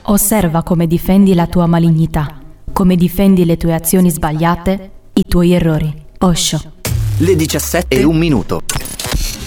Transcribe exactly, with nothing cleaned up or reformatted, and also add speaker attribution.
Speaker 1: Osserva come difendi la tua malignità, come difendi le tue azioni sbagliate, i tuoi errori. Osho.
Speaker 2: Le diciassette e un minuto.